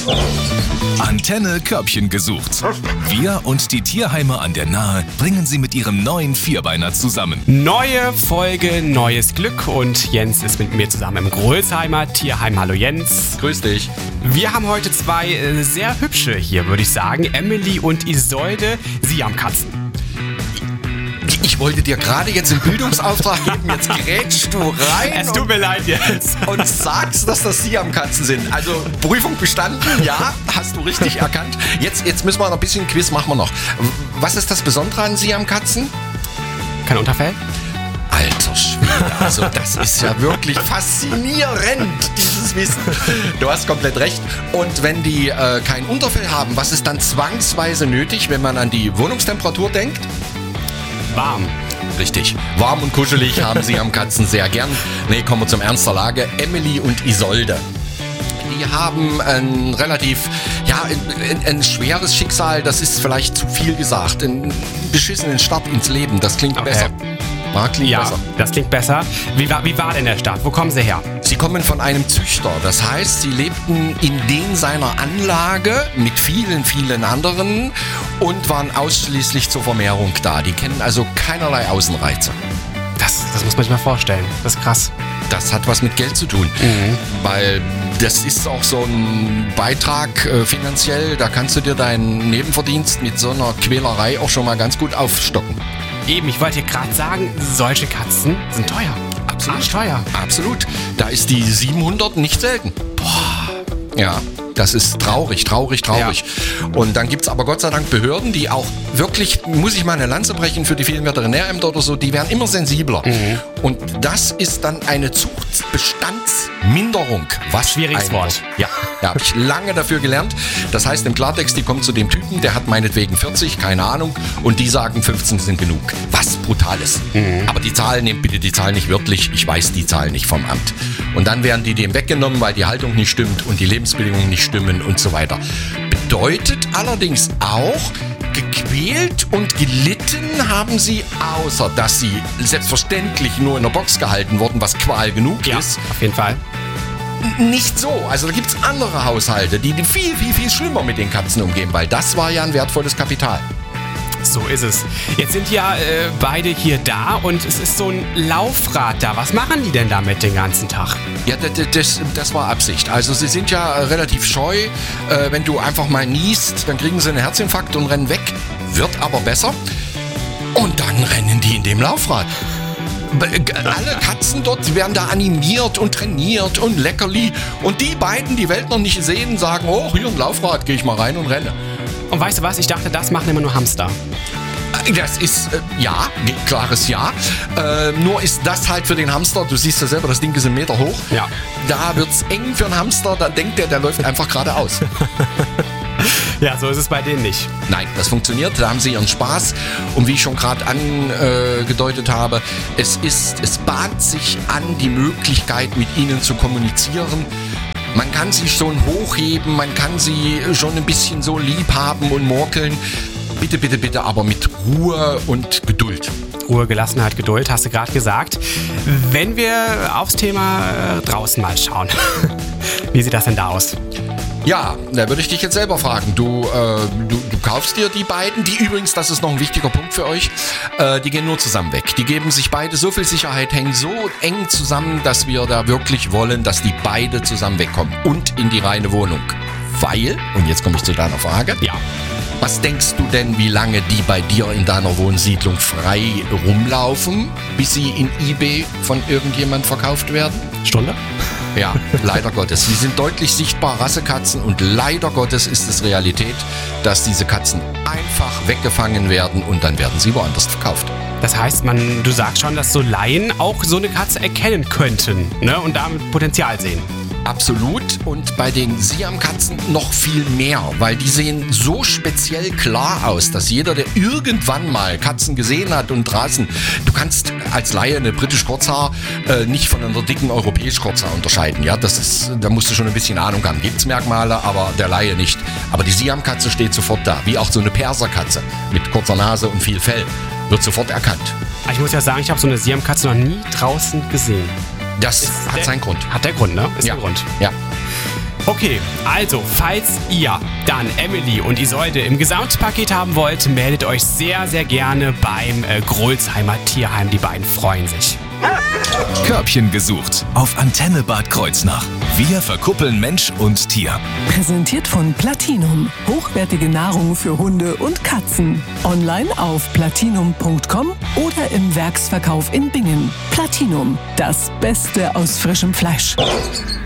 Antenne Körbchen gesucht. Wir und die Tierheime an der Nahe bringen sie mit ihrem neuen Vierbeiner zusammen. Neue Folge, neues Glück und Jens ist mit mir zusammen im Grölsheimer Tierheim. Hallo Jens. Grüß dich. Wir haben heute zwei sehr hübsche hier, würde ich sagen. Emily und Isolde, Siamkatzen. Ich wollte dir gerade jetzt einen Bildungsauftrag geben, jetzt grätschst du rein. Es tut mir leid jetzt. Und sagst, dass das Siamkatzen sind. Also Prüfung bestanden, ja, hast du richtig erkannt. Jetzt müssen wir noch ein bisschen Quiz machen wir noch. Was ist das Besondere an Siamkatzen? Kein Unterfell? Alter Schwede, also das ist ja wirklich faszinierend, dieses Wissen. Du hast komplett recht. Und wenn die kein Unterfell haben, was ist dann zwangsweise nötig, wenn man an die Wohnungstemperatur denkt? Warm. Richtig. Warm und kuschelig haben Siamkatzen sehr gern. Nee, kommen wir zum Ernst der Lage. Emily und Isolde. Die haben ein relativ, ein schweres Schicksal. Das ist vielleicht zu viel gesagt. Einen beschissenen Start ins Leben. Das klingt besser. Klingt besser. Das klingt besser. Wie war denn der Start? Wo kommen sie her? Sie kommen von einem Züchter. Das heißt, sie lebten in seiner Anlage mit vielen, vielen anderen und waren ausschließlich zur Vermehrung da. Die kennen also keinerlei Außenreize. Das muss man sich mal vorstellen. Das ist krass. Das hat was mit Geld zu tun, weil das ist auch so ein Beitrag finanziell. Da kannst du dir deinen Nebenverdienst mit so einer Quälerei auch schon mal ganz gut aufstocken. Eben, ich wollte gerade sagen, solche Katzen sind teuer. Absolut. Teuer. Absolut. Da ist die 700 nicht selten. Boah. Ja, das ist traurig. Ja. Und dann gibt es aber Gott sei Dank Behörden, die auch wirklich, muss ich mal eine Lanze brechen für die vielen Veterinärämter oder so, die werden immer sensibler. Und das ist dann eine Zuchtbestandsminderung. Was schwieriges Wort. Ja, habe ich lange dafür gelernt. Das heißt im Klartext, die kommt zu dem Typen, der hat meinetwegen 40, keine Ahnung, und die sagen 15 sind genug. Was Brutales. Aber die Zahlen, nehmt bitte die Zahlen nicht wörtlich, ich weiß die Zahlen nicht vom Amt. Und dann werden die dem weggenommen, weil die Haltung nicht stimmt und die Lebensbedingungen nicht stimmen und so weiter. Bedeutet allerdings auch, gequält und gelitten haben sie, außer dass sie selbstverständlich nur in der Box gehalten wurden, was Qual genug ist. Auf jeden Fall. Nicht so. Also da gibt es andere Haushalte, die viel, viel, viel schlimmer mit den Katzen umgehen, weil das war ja ein wertvolles Kapital. So ist es. Jetzt sind ja beide hier da und es ist so ein Laufrad da. Was machen die denn damit den ganzen Tag? Ja, das war Absicht. Also sie sind ja relativ scheu. Wenn du einfach mal niest, dann kriegen sie einen Herzinfarkt und rennen weg. Wird aber besser. Und dann rennen die in dem Laufrad. Alle Katzen dort werden da animiert und trainiert und leckerli. Und die beiden, die Welt noch nicht sehen, sagen, oh, hier ein Laufrad, gehe ich mal rein und renne. Und weißt du was? Ich dachte, das machen immer nur Hamster. Das ist, klares Ja. Nur ist das halt für den Hamster, du siehst ja selber, das Ding ist 1 Meter hoch. Ja. Da wird's eng für einen Hamster, da denkt der läuft einfach geradeaus. Ja, so ist es bei denen nicht. Nein, das funktioniert, da haben sie ihren Spaß. Und wie ich schon gerade angedeutet habe, es bahnt sich an, die Möglichkeit, mit ihnen zu kommunizieren. Man kann sie schon hochheben, man kann sie schon ein bisschen so lieb haben und morkeln. Bitte, bitte, bitte, aber mit Ruhe und Geduld. Ruhe, Gelassenheit, Geduld, hast du gerade gesagt. Wenn wir aufs Thema draußen mal schauen, wie sieht das denn da aus? Ja, da würde ich dich jetzt selber fragen. Du kaufst dir die beiden, die übrigens, das ist noch ein wichtiger Punkt für euch, die gehen nur zusammen weg. Die geben sich beide so viel Sicherheit, hängen so eng zusammen, dass wir da wirklich wollen, dass die beide zusammen wegkommen und in die reine Wohnung. Weil, und jetzt komme ich zu deiner Frage, ja. Was denkst du denn, wie lange die bei dir in deiner Wohnsiedlung frei rumlaufen, bis sie in eBay von irgendjemand verkauft werden? Stunde? Ja, leider Gottes. Sie sind deutlich sichtbar Rassekatzen und leider Gottes ist es Realität, dass diese Katzen einfach weggefangen werden und dann werden sie woanders verkauft. Das heißt, du sagst schon, dass so Laien auch so eine Katze erkennen könnten, ne? Und damit Potenzial sehen. Absolut, und bei den Siamkatzen noch viel mehr, weil die sehen so speziell klar aus, dass jeder, der irgendwann mal Katzen gesehen hat und draußen, du kannst als Laie eine britisch Kurzhaar nicht von einer dicken europäisch Kurzhaar unterscheiden. Ja, da musst du schon ein bisschen Ahnung haben. Gibt's Merkmale, aber der Laie nicht. Aber die Siamkatze steht sofort da, wie auch so eine Perserkatze mit kurzer Nase und viel Fell, wird sofort erkannt. Ich muss ja sagen, ich habe so eine Siamkatze noch nie draußen gesehen. Das hat seinen Grund. Hat der Grund, ne? Ist ja. der Grund. Ja. Okay, also falls ihr dann Emily und Isolde im Gesamtpaket haben wollt, meldet euch sehr, sehr gerne beim Grolsheimer Tierheim. Die beiden freuen sich. Körbchen gesucht auf Antenne Bad Kreuznach. Wir verkuppeln Mensch und Tier. Präsentiert von Platinum. Hochwertige Nahrung für Hunde und Katzen. Online auf platinum.com oder im Werksverkauf in Bingen. Platinum, das Beste aus frischem Fleisch.